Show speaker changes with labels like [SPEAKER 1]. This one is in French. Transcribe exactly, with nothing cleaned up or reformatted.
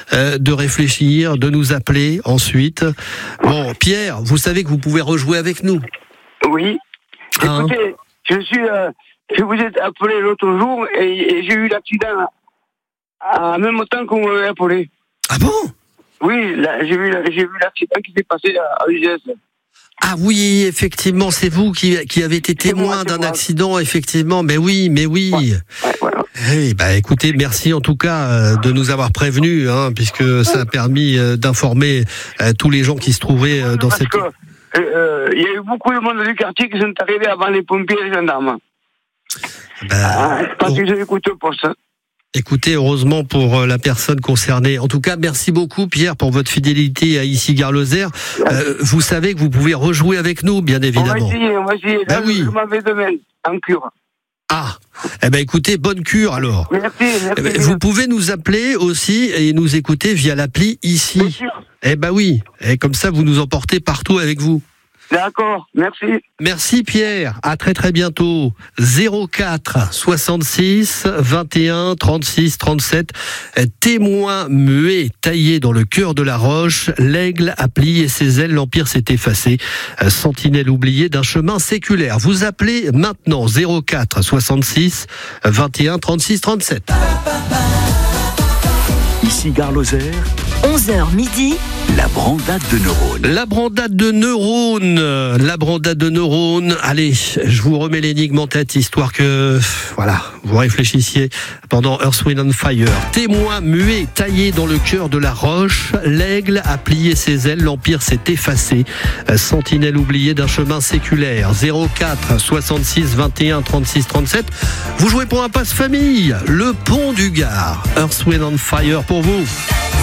[SPEAKER 1] euh, de réfléchir, de nous appeler ensuite. Bon, Pierre, vous savez que vous pouvez rejouer avec nous.
[SPEAKER 2] Oui.
[SPEAKER 1] Hein?
[SPEAKER 2] Écoutez, je suis, euh, je vous ai appelé l'autre jour et, et j'ai eu l'accident en même temps qu'on m'avait appelé.
[SPEAKER 1] Ah bon?
[SPEAKER 2] Oui, là, j'ai vu, j'ai vu l'accident qui s'est passé à, à U S.
[SPEAKER 1] Ah oui, effectivement, c'est vous qui, qui avez été
[SPEAKER 2] C'est
[SPEAKER 1] témoin
[SPEAKER 2] moi, c'est
[SPEAKER 1] d'un
[SPEAKER 2] moi.
[SPEAKER 1] accident, effectivement. Mais oui, mais oui.
[SPEAKER 2] Ouais, ouais, voilà.
[SPEAKER 1] Eh bah, écoutez, merci en tout cas euh, de nous avoir prévenus, hein, puisque ça a permis euh, d'informer euh, tous les gens qui se trouvaient euh, dans
[SPEAKER 2] Parce
[SPEAKER 1] cette...
[SPEAKER 2] que il euh, y a eu beaucoup de monde du quartier qui sont arrivés avant les pompiers et les gendarmes.
[SPEAKER 1] Bah,
[SPEAKER 2] Ah, parce
[SPEAKER 1] oh,
[SPEAKER 2] que j'ai écouté pour ça.
[SPEAKER 1] écoutez, heureusement pour euh, la personne concernée. En tout cas, merci beaucoup Pierre pour votre fidélité à Ici Gare Lozère. Euh, vous savez que vous pouvez rejouer avec nous, bien
[SPEAKER 2] On va
[SPEAKER 1] évidemment.
[SPEAKER 2] essayer, on va essayer. Là,
[SPEAKER 1] Bah oui.
[SPEAKER 2] je m'en vais demain, en cure.
[SPEAKER 1] Ah, eh ben écoutez, bonne cure alors.
[SPEAKER 2] Merci, merci.
[SPEAKER 1] Eh ben,
[SPEAKER 2] bien.
[SPEAKER 1] vous pouvez nous appeler aussi et nous écouter via l'appli
[SPEAKER 2] Bien
[SPEAKER 1] Ici.
[SPEAKER 2] sûr.
[SPEAKER 1] Eh ben oui, et comme ça vous nous emportez partout avec vous.
[SPEAKER 2] D'accord, merci.
[SPEAKER 1] Merci Pierre, à très très bientôt. zéro quatre soixante-six vingt et un trente-six trente-sept. Témoin muet taillé dans le cœur de la roche, l'aigle a plié ses ailes, l'empire s'est effacé. Sentinelle oubliée d'un chemin séculaire. Vous appelez maintenant zéro quatre soixante-six vingt et un trente-six trente-sept.
[SPEAKER 3] Ici Gare Lozère,
[SPEAKER 4] onze heures midi,
[SPEAKER 3] la brandade de neurones.
[SPEAKER 1] La brandade de neurones, la brandade de neurones. Allez, je vous remets l'énigme en tête, histoire que, voilà, vous réfléchissiez pendant Earth, Wind and Fire. Témoin muet, taillé dans le cœur de la roche, l'aigle a plié ses ailes, l'empire s'est effacé. Sentinelle oubliée d'un chemin séculaire. zéro quatre soixante-six vingt et un trente-six trente-sept. Vous jouez pour un passe famille, le pont du Gard. Earth, Wind and Fire pour vous.